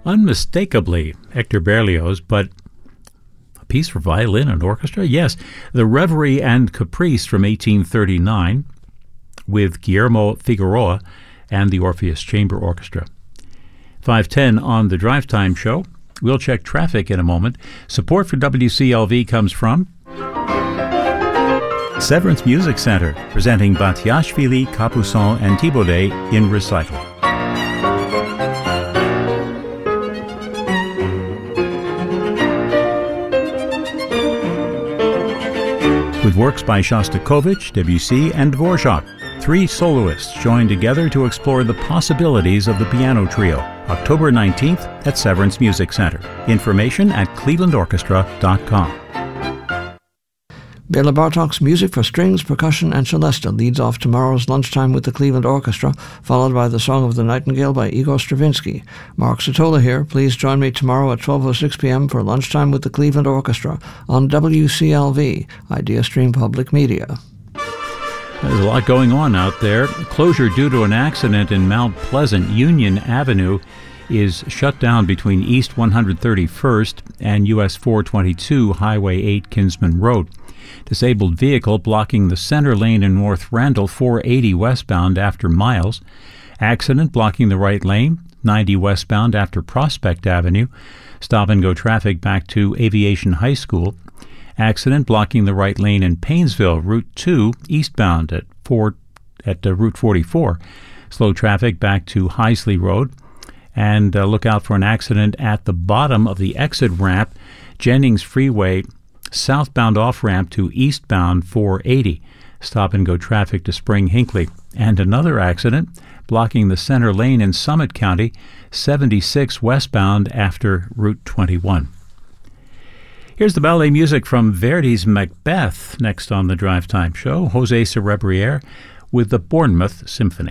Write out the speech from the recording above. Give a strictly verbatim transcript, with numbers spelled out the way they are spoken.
Unmistakably Hector Berlioz, but a piece for violin and orchestra? Yes, the Reverie and Caprice from eighteen thirty-nine with Guillermo Figueroa and the Orpheus Chamber Orchestra. five ten on the Drive Time Show. We'll check traffic in a moment. Support for W C L V comes from Severance Music Center, presenting Batiashvili, Capuçon, and Thibaudet in recital. With works by Shostakovich, Debussy, and Dvorak, three soloists join together to explore the possibilities of the piano trio. October nineteenth at Severance Music Center. Information at cleveland orchestra dot com. Bela Bartok's music for strings, percussion, and celesta leads off tomorrow's Lunchtime with the Cleveland Orchestra, followed by the Song of the Nightingale by Igor Stravinsky. Mark Sotola here. Please join me tomorrow at twelve oh six p.m. for Lunchtime with the Cleveland Orchestra on W C L V, Idea Stream Public Media. There's a lot going on out there. Closure due to an accident in Mount Pleasant. Union Avenue is shut down between East one hundred thirty-first and U S four twenty-two, Highway eight, Kinsman Road. Disabled vehicle blocking the center lane in North Randall, four eighty westbound after Miles. Accident blocking the right lane, ninety westbound after Prospect Avenue. Stop-and-go traffic back to Aviation High School. Accident blocking the right lane in Paynesville, Route two, eastbound at four at uh, Route forty-four. Slow traffic back to Heisley Road. And uh, look out for an accident at the bottom of the exit ramp, Jennings Freeway, southbound off-ramp to eastbound four eighty. Stop-and-go traffic to Spring Hinckley. And another accident blocking the center lane in Summit County, seventy-six westbound after Route twenty-one. Here's the ballet music from Verdi's Macbeth next on the Drive Time Show. José Cerebriere with the Bournemouth Symphony.